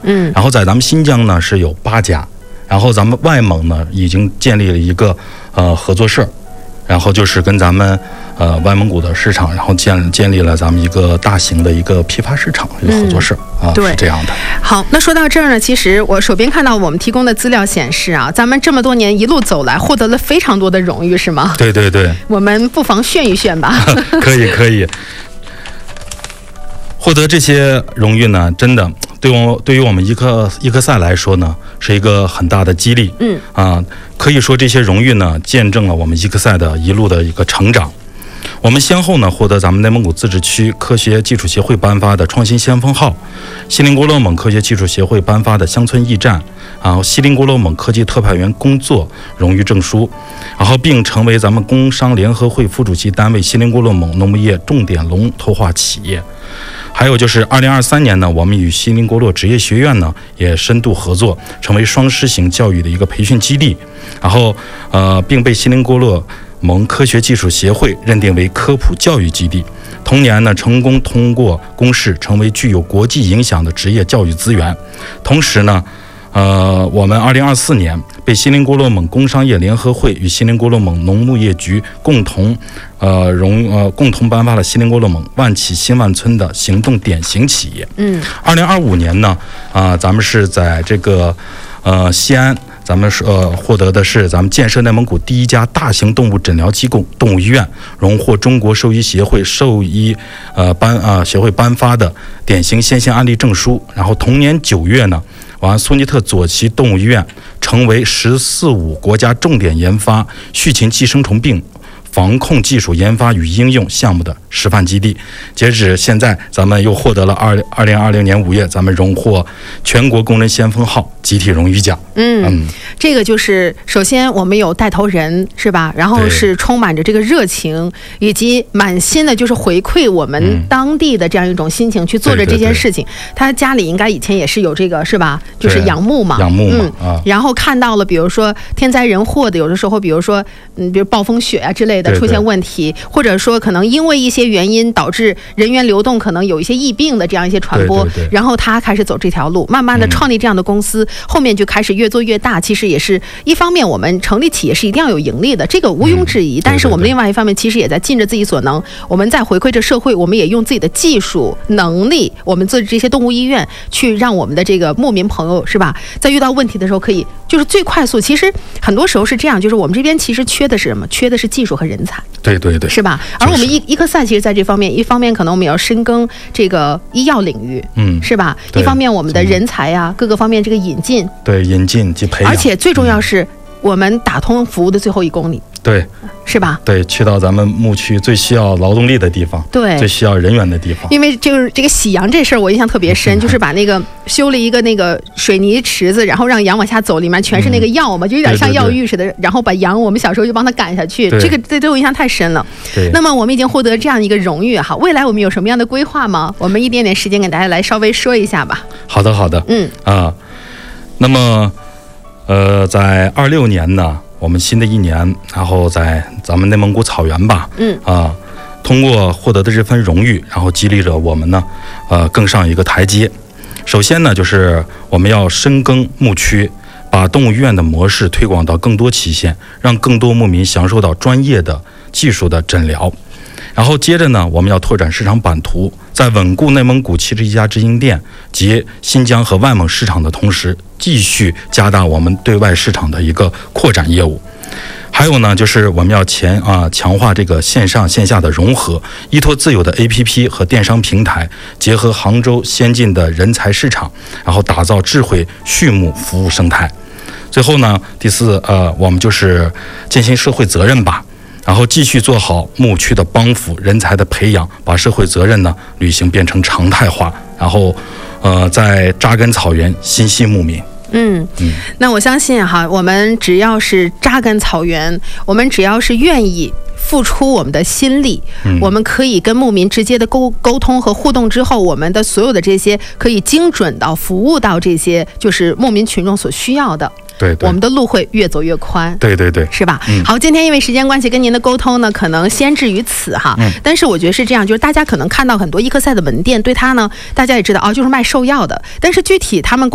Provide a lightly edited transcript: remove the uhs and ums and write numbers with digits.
然后在咱们新疆呢是有8家，然后咱们外蒙呢已经建立了一个合作社，然后就是跟咱们外蒙古的市场，然后建立了咱们一个大型的一个批发市场一个合作社对， 是这样的。 好，那说到这儿呢，其实我手边看到我们提供的资料显示啊，咱们这么多年一路走来，获得了非常多的荣誉，是吗？ 对对对， 我们不妨炫一炫吧。 可以。获得这些荣誉呢，真的对于我们伊克赛来说呢，是一个很大的激励。可以说这些荣誉呢，见证了我们伊克赛的一路的一个成长。我们先后呢获得咱们内蒙古自治区科学技术协会颁发的创新先锋号，锡林郭勒盟科学技术协会颁发的乡村驿站，然后锡林郭勒盟科技特派员工作荣誉证书，然后并成为咱们工商联合会副主席单位锡林郭勒盟农牧业重点龙头化企业。还有就是2023年呢，我们与锡林郭勒职业学院呢也深度合作，成为双师型教育的一个培训基地，然后并被锡林郭勒盟科学技术协会认定为科普教育基地。同年呢，成功通过公示，成为具有国际影响的职业教育资源。同时呢，我们2024年被锡林郭勒盟工商业联合会与锡林郭勒盟农牧业局共同颁发了锡林郭勒盟万企新万村的行动典型企业。2025年呢，咱们是在这个西安，咱们获得的是咱们建设内蒙古第1家大型动物诊疗机构动物医院，荣获中国兽医协会兽医协会颁发的典型先行案例证书。然后同年9月呢，苏尼特左旗动物医院成为“14-5”国家重点研发畜禽寄生虫病防控技术研发与应用项目的示范基地。截止现在，咱们又获得了2020年5月，咱们荣获全国工人先锋号集体荣誉奖。 这个就是首先我们有带头人，是吧？然后是充满着这个热情，以及满心的就是回馈我们当地的这样一种心情去做着这件事情。他家里应该以前也是有这个，是吧？就是养牧嘛。然后看到了，比如说天灾人祸的，有的时候，比如说比如暴风雪啊之类的出现问题，或者说可能因为一些原因导致人员流动可能有一些疫病的这样一些传播，然后他开始走这条路，慢慢的创立这样的公司，后面就开始越做越大。其实也是一方面，我们成立企业是一定要有盈利的，这个毋庸置疑。但是我们另外一方面，其实也在尽着自己所能，我们在回馈着社会，我们也用自己的技术能力，我们做这些动物医院，去让我们的这个牧民朋友，是吧，在遇到问题的时候可以就是最快速。其实很多时候是这样，就是我们这边其实缺的是什么？缺的是技术和人才。 对， 是吧？而我们伊克赛其实在这方面，一方面可能我们要深耕这个医药领域，是吧？一方面我们的人才啊，各个方面这个引进及培养， 而且最重要是我们打通服务的最后1公里。 对， 是吧？ 对，去到咱们牧区最需要劳动力的地方， 对， 最需要人员的地方。 因为就是这个洗羊这事儿，我印象特别深，就是把那个修了一个那个水泥池子，然后让羊往下走，里面全是那个药嘛，就有点像药浴似的。然后把羊，我们小时候就帮它赶下去，这个对我印象太深了。那么我们已经获得这样一个荣誉哈，未来我们有什么样的规划吗？我们一点点时间给大家来稍微说一下吧。 好的。那么在26年呢，我们新的一年，然后在咱们内蒙古草原吧，通过获得的这份荣誉，然后激励着我们呢，更上一个台阶。首先呢，就是我们要深耕牧区，把动物医院的模式推广到更多旗县，让更多牧民享受到专业的技术的诊疗。然后接着呢，我们要拓展市场版图，在稳固内蒙古71家直营店及新疆和外蒙市场的同时，继续加大我们对外市场的一个扩展业务。还有呢，就是我们要强化这个线上线下的融合，依托自有的 APP 和电商平台，结合杭州先进的人才市场，然后打造智慧畜牧服务生态。最后呢，第四，我们就是践行社会责任吧。然后继续做好牧区的帮扶、人才的培养，把社会责任呢履行变成常态化，然后在扎根草原，心系牧民。 那我相信哈，我们只要是扎根草原，我们只要是愿意付出我们的心力，我们可以跟牧民直接的沟通和互动之后，我们的所有的这些可以精准到服务到这些就是牧民群众所需要的。 对， 我们的路会越走越宽。 对， 是吧？好，今天因为时间关系，跟您的沟通呢，可能先至于此哈。但是我觉得是这样，就是大家可能看到很多伊克赛的门店，对它呢，大家也知道就是卖兽药的，但是具体他们